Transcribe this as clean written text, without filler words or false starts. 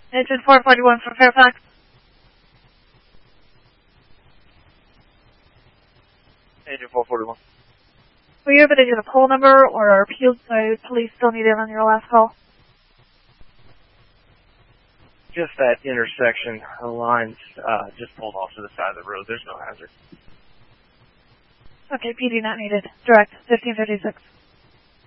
Agent 441 from Fairfax. Agent 441. Were you able to get a poll number or are police still needed on your last call? Just that intersection. The lines just pulled off to the side of the road. There's no hazard. Okay, PD not needed. Direct, 1556.